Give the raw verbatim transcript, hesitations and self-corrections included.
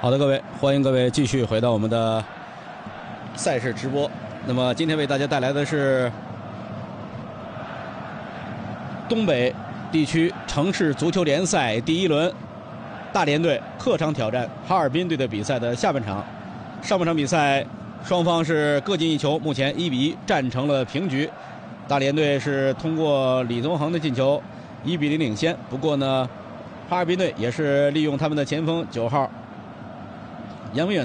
好的，各位，欢迎各位继续回到我们的赛事直播。那么今天为大家带来的是东北地区城市足球联赛第一轮大连队客场挑战哈尔滨队的比赛的下半场。上半场比赛双方是各进一球，目前一比一战成了平局。大连队是通过李宗恒的进球一比零领先。不过呢，哈尔滨队也是利用他们的前锋九号杨文远